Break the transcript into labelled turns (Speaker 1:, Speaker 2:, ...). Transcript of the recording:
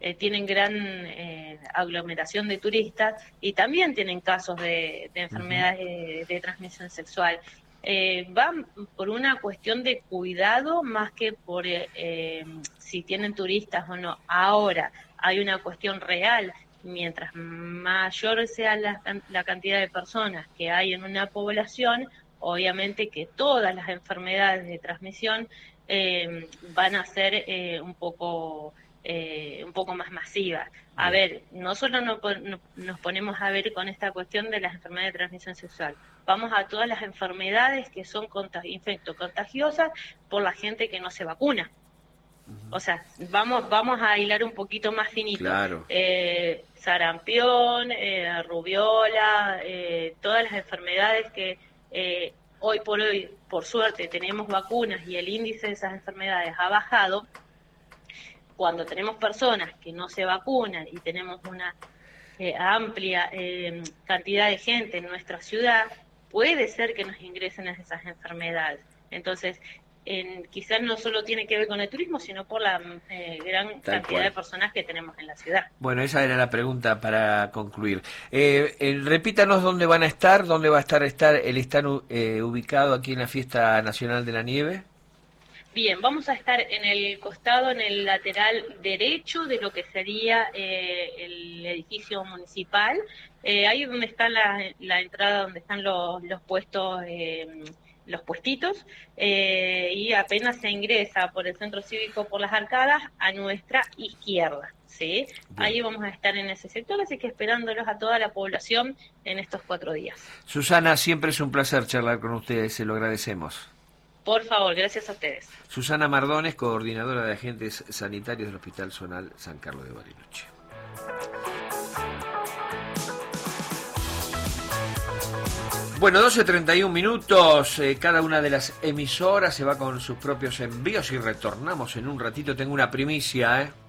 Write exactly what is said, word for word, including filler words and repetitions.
Speaker 1: eh, tienen gran eh, aglomeración de turistas y también tienen casos de, de enfermedades uh-huh. de, de transmisión sexual. Eh, van por una cuestión de cuidado más que por eh, eh, si tienen turistas o no. Ahora, hay una cuestión real. Mientras mayor sea la, la cantidad de personas que hay en una población, obviamente que todas las enfermedades de transmisión eh, van a ser eh, un poco eh, un poco más masivas. A ver, no solo no, no, nos ponemos a ver con esta cuestión de las enfermedades de transmisión sexual, vamos a todas las enfermedades que son contagi- infectocontagiosas por la gente que no se vacuna. O sea, vamos vamos a hilar un poquito más finito.
Speaker 2: Claro.
Speaker 1: Eh, sarampión, eh, rubiola, eh, todas las enfermedades que eh, hoy por hoy, por suerte, tenemos vacunas y el índice de esas enfermedades ha bajado. Cuando tenemos personas que no se vacunan y tenemos una eh, amplia eh, cantidad de gente en nuestra ciudad, puede ser que nos ingresen esas enfermedades. Entonces, En, quizás no solo tiene que ver con el turismo, sino por la eh, gran
Speaker 2: Tal
Speaker 1: cantidad
Speaker 2: cual.
Speaker 1: de personas que tenemos en la ciudad.
Speaker 2: Bueno, esa era la pregunta para concluir. Eh, eh, repítanos dónde van a estar, dónde va a estar, estar el stand eh, ubicado aquí en la Fiesta Nacional de la Nieve.
Speaker 1: Bien, vamos a estar en el costado, en el lateral derecho de lo que sería eh, el edificio municipal. Eh, ahí donde está la, la entrada, donde están los, los puestos... Eh, los puestitos, eh, y apenas se ingresa por el centro cívico por las arcadas a nuestra izquierda, ¿sí? Bien. Ahí vamos a estar en ese sector, así que esperándolos a toda la población en estos cuatro días.
Speaker 2: Susana, siempre es un placer charlar con ustedes, se lo agradecemos.
Speaker 1: Por favor, gracias a ustedes.
Speaker 2: Susana Mardones, coordinadora de agentes sanitarios del Hospital Zonal San Carlos de Bariloche. Bueno, doce treinta y un minutos, eh, cada una de las emisoras se va con sus propios envíos y retornamos en un ratito. Tengo una primicia, ¿eh?